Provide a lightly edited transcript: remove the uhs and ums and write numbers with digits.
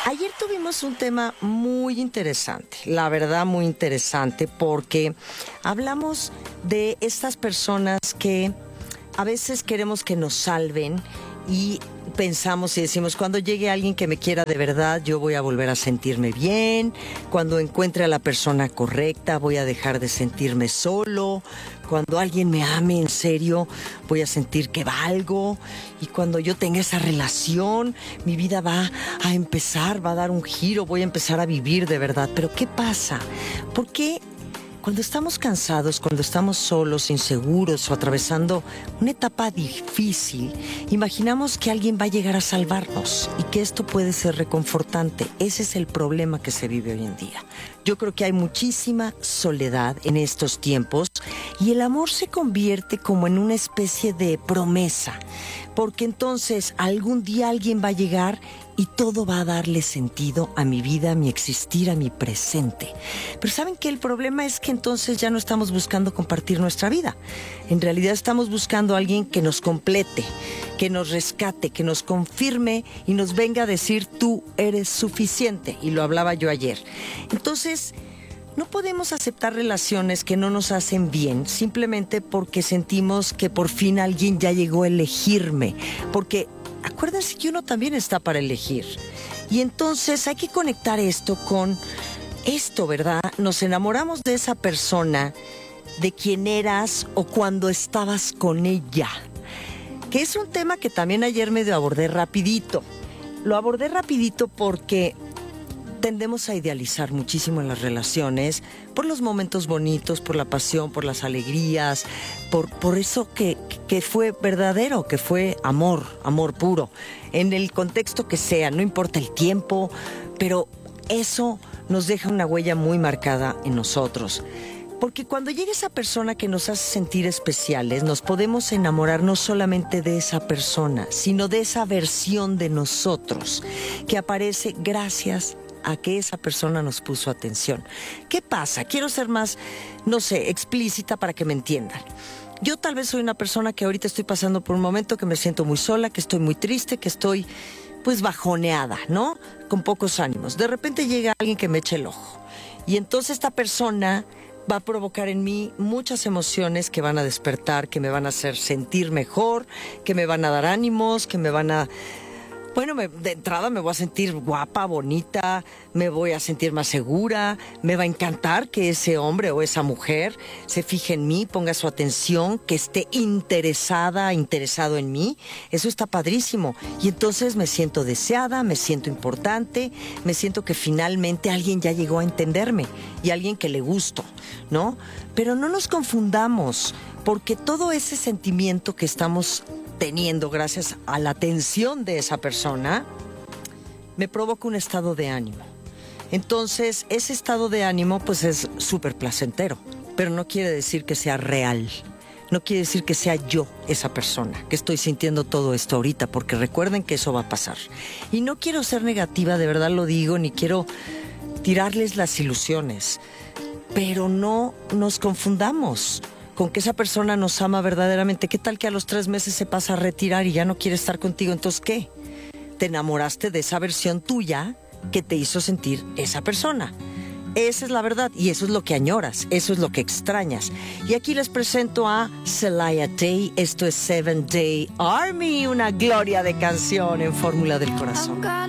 Ayer tuvimos un tema muy interesante, la verdad muy interesante, porque hablamos de estas personas que a veces queremos que nos salven y pensamos y decimos, cuando llegue alguien que me quiera de verdad, yo voy a volver a sentirme bien, cuando encuentre a la persona correcta, voy a dejar de sentirme solo, cuando alguien me ame en serio, voy a sentir que valgo, y cuando yo tenga esa relación, mi vida va a empezar, va a dar un giro, voy a empezar a vivir de verdad. Pero ¿qué pasa? ¿Por qué? Cuando estamos cansados, cuando estamos solos, inseguros o atravesando una etapa difícil, imaginamos que alguien va a llegar a salvarnos y que esto puede ser reconfortante. Ese es el problema que se vive hoy en día. Yo creo que hay muchísima soledad en estos tiempos y el amor se convierte como en una especie de promesa, porque entonces algún día alguien va a llegar y todo va a darle sentido a mi vida, a mi existir, a mi presente. Pero ¿saben qué? El problema es que entonces ya no estamos buscando compartir nuestra vida. En realidad estamos buscando a alguien que nos complete, que nos rescate, que nos confirme y nos venga a decir, tú eres suficiente. Y lo hablaba yo ayer. Entonces, no podemos aceptar relaciones que no nos hacen bien simplemente porque sentimos que por fin alguien ya llegó a elegirme. Porque acuérdense que uno también está para elegir. Y entonces hay que conectar esto con esto, ¿verdad? Nos enamoramos de esa persona, de quien eras o cuando estabas con ella. Que es un tema que también ayer medio abordé rapidito. Lo abordé rapidito porque tendemos a idealizar muchísimo en las relaciones, por los momentos bonitos, por la pasión, por las alegrías, por eso que fue verdadero, que fue amor puro, en el contexto que sea, no importa el tiempo, pero eso nos deja una huella muy marcada en nosotros. Porque cuando llega esa persona que nos hace sentir especiales, nos podemos enamorar no solamente de esa persona, sino de esa versión de nosotros que aparece gracias a que esa persona nos puso atención. ¿Qué pasa? Quiero ser más, no sé, explícita para que me entiendan. Yo tal vez soy una persona que ahorita estoy pasando por un momento que me siento muy sola, que estoy muy triste, que estoy pues bajoneada, ¿no? Con pocos ánimos. De repente llega alguien que me eche el ojo. Y entonces esta persona va a provocar en mí muchas emociones que van a despertar, que me van a hacer sentir mejor, que me van a dar ánimos, que me van a... Bueno, de entrada me voy a sentir guapa, bonita, me voy a sentir más segura, me va a encantar que ese hombre o esa mujer se fije en mí, ponga su atención, que esté interesado en mí. Eso está padrísimo. Y entonces me siento deseada, me siento importante, me siento que finalmente alguien ya llegó a entenderme y alguien que le gusto, ¿no? Pero no nos confundamos, porque todo ese sentimiento que estamos teniendo gracias a la atención de esa persona, me provoca un estado de ánimo. Entonces, ese estado de ánimo pues es súper placentero, pero no quiere decir que sea real. No quiere decir que sea yo esa persona, que estoy sintiendo todo esto ahorita, porque recuerden que eso va a pasar. Y no quiero ser negativa, de verdad lo digo, ni quiero tirarles las ilusiones, pero no nos confundamos con que esa persona nos ama verdaderamente. ¿Qué tal que a los 3 meses se pasa a retirar y ya no quiere estar contigo? Entonces, ¿qué? Te enamoraste de esa versión tuya que te hizo sentir esa persona. Esa es la verdad y eso es lo que añoras, eso es lo que extrañas. Y aquí les presento a Celaya Day. Esto es Seven Day Army, una gloria de canción en Fórmula del Corazón.